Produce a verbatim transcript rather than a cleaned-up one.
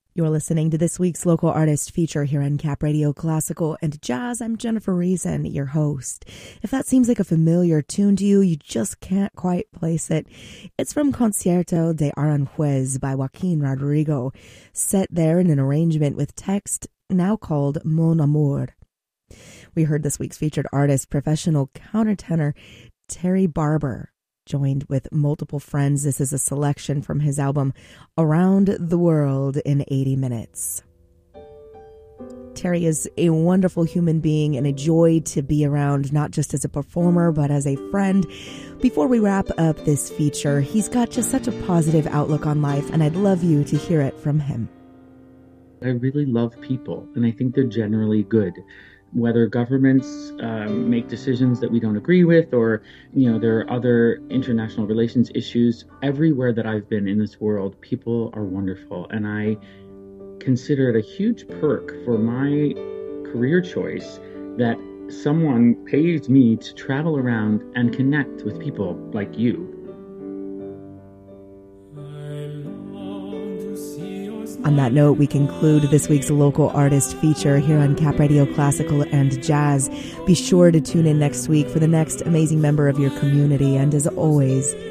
You're listening to this week's local artist feature here on Cap Radio Classical and Jazz. I'm Jennifer Reason, your host. If that seems like a familiar tune to you, you just can't quite place it. It's from Concierto de Aranjuez by Joaquin Rodrigo, set there in an arrangement with text now called Mon Amour. We heard this week's featured artist, professional countertenor Terry Barber, joined with multiple friends. This is a selection from his album Around the World in eighty minutes. Terry is a wonderful human being and a joy to be around, not just as a performer, but as a friend. Before we wrap up this feature, he's got just such a positive outlook on life, and I'd love you to hear it from him. I really love people, and I think they're generally good. Whether governments um, make decisions that we don't agree with, or, you know, there are other international relations issues, everywhere that I've been in this world, people are wonderful. And I consider it a huge perk for my career choice that someone pays me to travel around and connect with people like you. On that note, we conclude this week's local artist feature here on Cap Radio Classical and Jazz. Be sure to tune in next week for the next amazing member of your community. And as always,